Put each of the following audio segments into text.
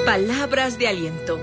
Palabras de aliento.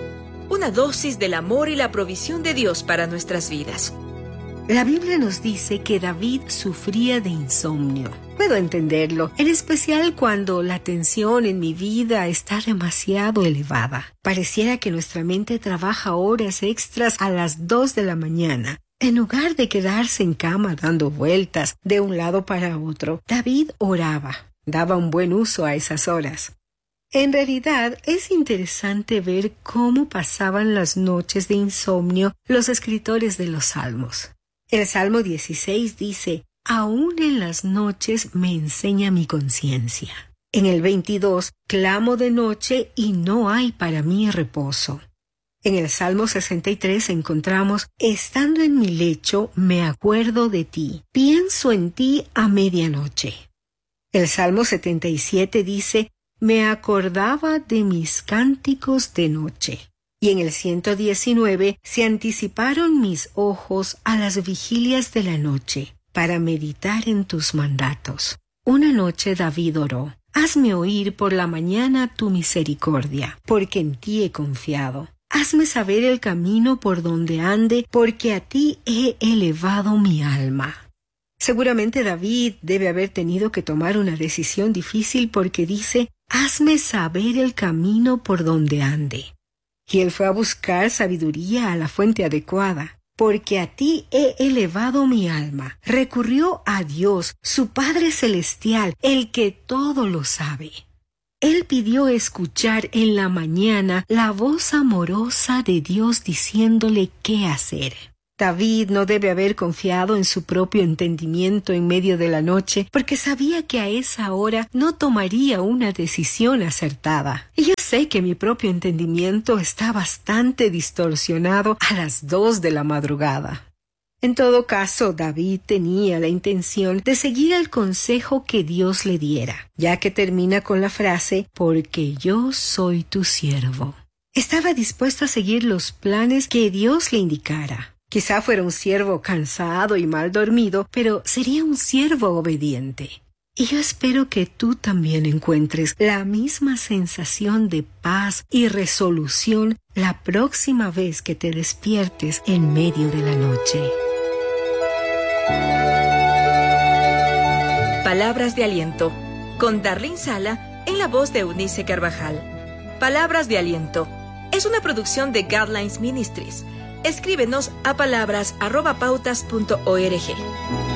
Una dosis del amor y la provisión de Dios para nuestras vidas. La Biblia nos dice que David sufría de insomnio. Puedo entenderlo, en especial cuando la tensión en mi vida está demasiado elevada. Pareciera que nuestra mente trabaja horas extras a las 2 de la mañana. En lugar de quedarse en cama dando vueltas de un lado para otro, David oraba. Daba un buen uso a esas horas. En realidad, es interesante ver cómo pasaban las noches de insomnio los escritores de los Salmos. El Salmo 16 dice: «Aún en las noches me enseña mi conciencia». En el 22, «Clamo de noche y no hay para mí reposo». En el Salmo 63 encontramos: «Estando en mi lecho me acuerdo de ti, pienso en ti a medianoche». El Salmo 77 dice: «Me acordaba de mis cánticos de noche». Y en el 119, «Se anticiparon mis ojos a las vigilias de la noche, para meditar en tus mandatos». Una noche David oró: «Hazme oír por la mañana tu misericordia, porque en ti he confiado. Hazme saber el camino por donde ande, porque a ti he elevado mi alma». Seguramente David debe haber tenido que tomar una decisión difícil porque dice: «Hazme saber el camino por donde ande». Y él fue a buscar sabiduría a la fuente adecuada. «Porque a ti he elevado mi alma». Recurrió a Dios, su Padre Celestial, el que todo lo sabe. Él pidió escuchar en la mañana la voz amorosa de Dios diciéndole qué hacer. David no debe haber confiado en su propio entendimiento en medio de la noche, porque sabía que a esa hora no tomaría una decisión acertada. Y yo sé que mi propio entendimiento está bastante distorsionado a las 2 de la madrugada. En todo caso, David tenía la intención de seguir el consejo que Dios le diera, ya que termina con la frase: «Porque yo soy tu siervo». Estaba dispuesto a seguir los planes que Dios le indicara. Quizá fuera un siervo cansado y mal dormido, pero sería un siervo obediente. Y yo espero que tú también encuentres la misma sensación de paz y resolución la próxima vez que te despiertes en medio de la noche. Palabras de aliento, con Darlene Sala en la voz de Eunice Carvajal. Palabras de aliento es una producción de Guidelines Ministries. Escríbenos a palabras@pautas.org.